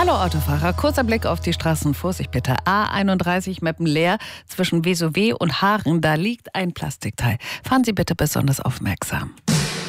Hallo Autofahrer, kurzer Blick auf die Straßen. Vorsicht bitte. A31 Meppenleer zwischen Vesowe und Haaren, da liegt ein Plastikteil. Fahren Sie bitte besonders aufmerksam.